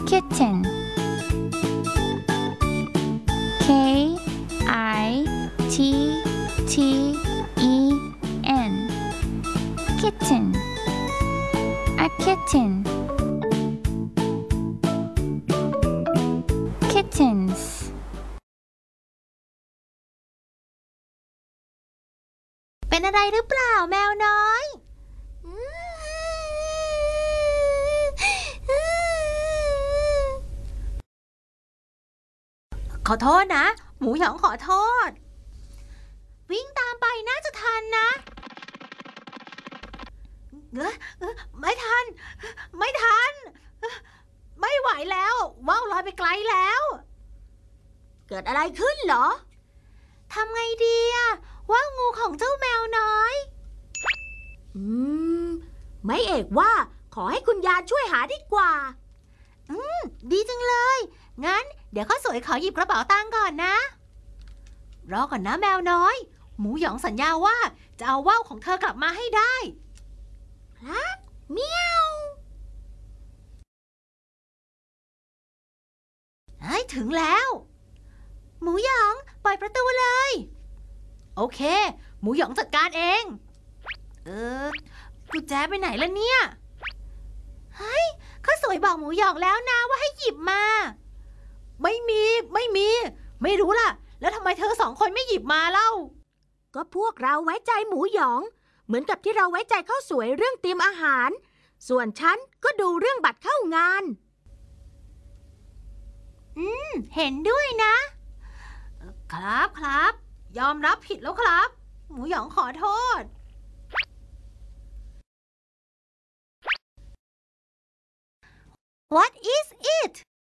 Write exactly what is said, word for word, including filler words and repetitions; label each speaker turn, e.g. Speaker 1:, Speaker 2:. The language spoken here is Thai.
Speaker 1: kitten K I T T E N kitten a kitten kittens
Speaker 2: เป็นอะไรหรือเปล่าแมวน้อยขอโทษนะหมูหยองขอโทษวิ่งตามไปน่าจะทันนะเอ้อเอ้อไม่ทันไม่ทันไม่ไหวแล้วว่าวลอยไปไกลแล้วเกิดอะไรขึ้นเหรอทำไงดีอะว่าวงูของเจ้าแมวน้อยอืมไม่เอกว่าขอให้คุณยายช่วยหาดีกว่าอืมดีจังเลยงั้นเดี๋ยวข้าวสวยขอหยิบกระเป๋าตังค์ก่อนนะรอก่อนนะแมวน้อยหมูหยองสัญญาว่าจะเอาว่าวของเธอกลับมาให้ได้ฮะเมียวเฮ้ยถึงแล้วหมูหยองปล่อยประตูเลยโอเคหมูหยองจัดการเองเออกุญแจไปไหนล่ะเนี่ยเฮ้ยข้าวสวยบอกหมูหยองแล้วนะว่าให้หยิบมาไม่มีไม่มีไม่รู้ล่ะแล้วทำไมเธอสองคนไม่หยิบมาเล่าก็พวกเราไว้ใจหมูหยองเหมือนกับที่เราไว้ใจข้าวสวยเรื่องเตรียมอาหารส่วนฉันก็ดูเรื่องบัตรเข้างานอืมเห็นด้วยนะครับครับยอมรับผิดแล้วครับหมูหยองขอโทษ What is it